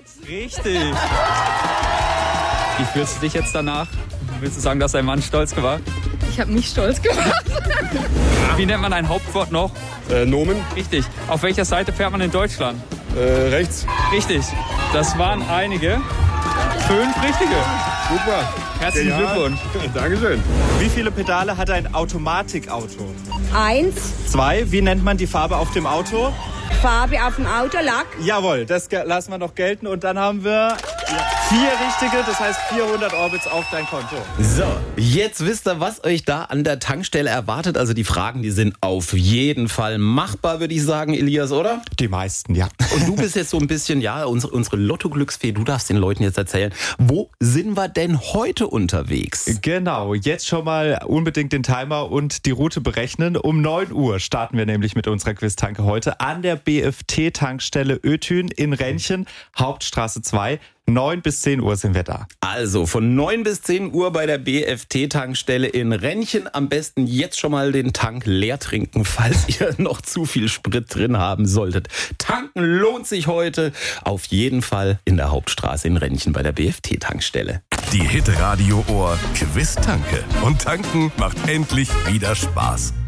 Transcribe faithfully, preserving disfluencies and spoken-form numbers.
Richtig. Wie fühlst du dich jetzt danach? Willst du sagen, dass dein Mann stolz war? Ich habe mich stolz gemacht. Wie nennt man ein Hauptwort noch? Äh, Nomen. Richtig. Auf welcher Seite fährt man in Deutschland? Äh, rechts. Richtig. Das waren einige. Fünf richtige. Super. Herzlichen Ja. Glückwunsch. Dankeschön. Wie viele Pedale hat ein Automatikauto? Eins, Zwei. Wie nennt man die Farbe auf dem Auto? Farbe auf dem Auto, Lack. Jawohl, das ge- lassen wir noch gelten. Und dann haben wir vier richtige, das heißt vierhundert Orbits auf dein Konto. So, jetzt wisst ihr, was euch da an der Tankstelle erwartet. Also die Fragen, die sind auf jeden Fall machbar, würde ich sagen, Elias, oder? Die meisten, ja. Und du bist jetzt so ein bisschen, ja, unsere, unsere Lotto-Glücksfee, du darfst den Leuten jetzt erzählen, wo sind wir denn heute unterwegs? Genau, jetzt schon mal unbedingt den Timer und die Route berechnen. Um neun Uhr starten wir nämlich mit unserer Quiztanke heute an der B F T-Tankstelle Ötün in Renchen, Hauptstraße zwei. neun bis zehn Uhr sind wir da. Also von neun bis zehn Uhr bei der B F T-Tankstelle in Renchen. Am besten jetzt schon mal den Tank leer trinken, falls ihr noch zu viel Sprit drin haben solltet. Tanken lohnt sich heute auf jeden Fall in der Hauptstraße in Renchen bei der B F T-Tankstelle. Die Hit-Radio-Ohr Quiz-Tanke. Und tanken macht endlich wieder Spaß.